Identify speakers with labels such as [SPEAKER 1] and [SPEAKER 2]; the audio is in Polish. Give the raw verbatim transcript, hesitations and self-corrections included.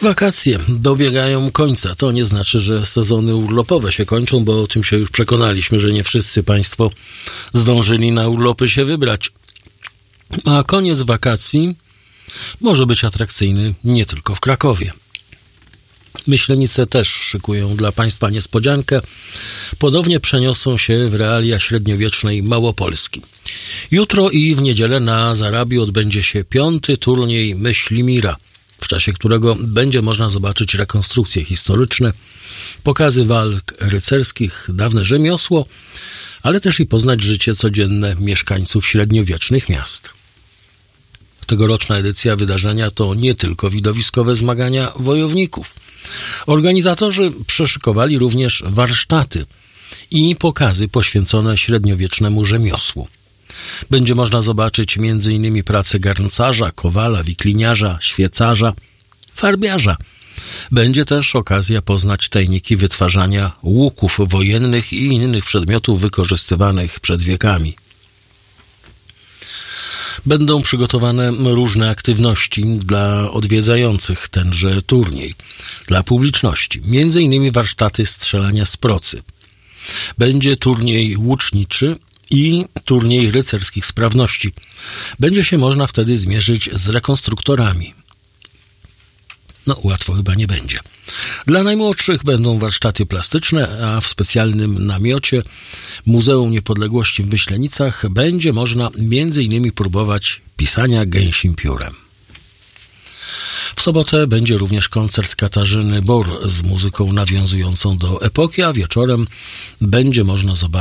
[SPEAKER 1] Wakacje dobiegają końca. To nie znaczy, że sezony urlopowe się kończą, bo o tym się już przekonaliśmy, że nie wszyscy Państwo zdążyli na urlopy się wybrać. A koniec wakacji może być atrakcyjny nie tylko w Krakowie. Myślenice też szykują dla Państwa niespodziankę. Podobnie przeniosą się w realia średniowiecznej Małopolski. Jutro i w niedzielę na Zarabiu odbędzie się piąty turniej Myślimira, w czasie którego będzie można zobaczyć rekonstrukcje historyczne, pokazy walk rycerskich, dawne rzemiosło, ale też i poznać życie codzienne mieszkańców średniowiecznych miast. Tegoroczna edycja wydarzenia to nie tylko widowiskowe zmagania wojowników. Organizatorzy przeszykowali również warsztaty i pokazy poświęcone średniowiecznemu rzemiosłu. Będzie można zobaczyć między innymi pracę garncarza, kowala, wikliniarza, świecarza, farbiarza. Będzie też okazja poznać tajniki wytwarzania łuków wojennych i innych przedmiotów wykorzystywanych przed wiekami. Będą przygotowane różne aktywności dla odwiedzających tenże turniej, dla publiczności, między innymi warsztaty strzelania z procy. Będzie turniej łuczniczy i turniej rycerskich sprawności. Będzie się można wtedy zmierzyć z rekonstruktorami. No, łatwo chyba nie będzie. Dla najmłodszych będą warsztaty plastyczne, a w specjalnym namiocie Muzeum Niepodległości w Myślenicach będzie można między innymi próbować pisania gęsim piórem. W sobotę będzie również koncert Katarzyny Bor z muzyką nawiązującą do epoki, a wieczorem będzie można zobaczyć